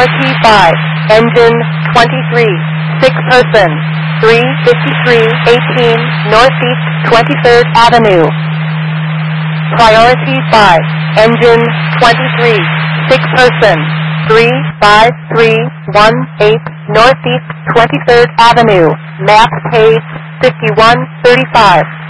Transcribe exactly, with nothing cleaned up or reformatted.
Priority five, engine twenty-three, six person, three fifty-three eighteen Northeast twenty-third Avenue. Priority five, engine twenty-three, six person, three five three one eight Northeast twenty-third Avenue, map page fifty-one thirty-five.